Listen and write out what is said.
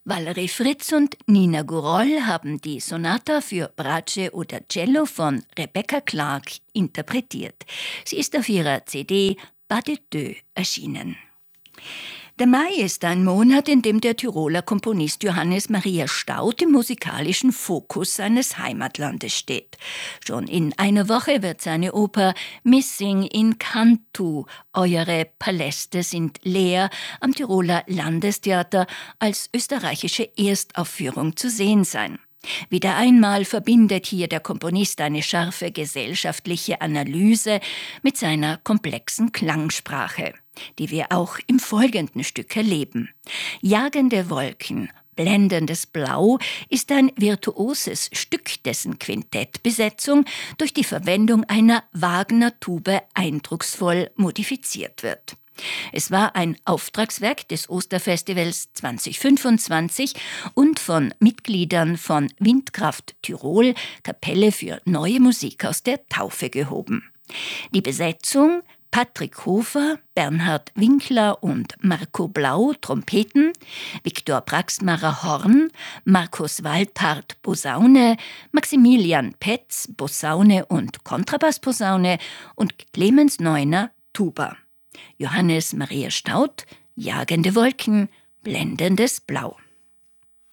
Valerie Fritz und Nina Guroll haben die Sonata für Bratsche oder Cello von Rebecca Clark interpretiert. Sie ist auf ihrer CD Pas de deux erschienen. Der Mai ist ein Monat, in dem der Tiroler Komponist Johannes Maria Staudt im musikalischen Fokus seines Heimatlandes steht. Schon in einer Woche wird seine Oper Missing in Cantu, Eure Paläste sind leer, am Tiroler Landestheater als österreichische Erstaufführung zu sehen sein. Wieder einmal verbindet hier der Komponist eine scharfe gesellschaftliche Analyse mit seiner komplexen Klangsprache, die wir auch im folgenden Stück erleben. Jagende Wolken, blendendes Blau ist ein virtuoses Stück, dessen Quintettbesetzung durch die Verwendung einer Wagner-Tube eindrucksvoll modifiziert wird. Es war ein Auftragswerk des Osterfestivals 2025 und von Mitgliedern von Windkraft Tirol, Kapelle für neue Musik aus der Taufe gehoben. Die Besetzung: Patrick Hofer, Bernhard Winkler und Marco Blau, Trompeten, Viktor Praxmarer, Horn, Markus Waldhardt, Posaune, Maximilian Petz, Posaune und Kontrabassposaune und Clemens Neuner, Tuba. Johannes Maria Staudt, Jagende Wolken, blendendes Blau.